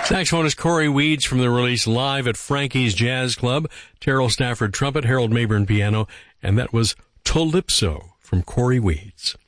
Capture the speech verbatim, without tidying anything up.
Saxophonist Corey Weeds from the release Live at Frankie's Jazz Club, Terrell Stafford trumpet, Harold Mayburn piano, and that was Calypso from Corey Weeds.